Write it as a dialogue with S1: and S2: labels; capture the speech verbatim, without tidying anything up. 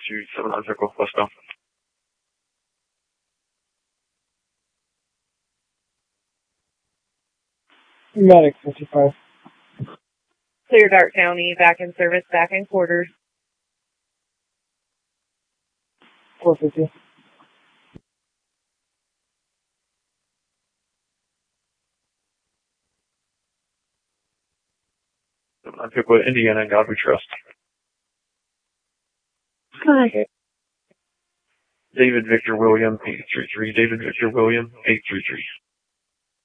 S1: to seven hundred westbound.
S2: Medic fifty-five.
S3: Clear Dark County, back in service, back in quarters.
S2: four fifty.
S1: I'm Pickwood, Indiana, and God we trust.
S2: Hi.
S1: David Victor William, eight three three. David Victor William, eight three three.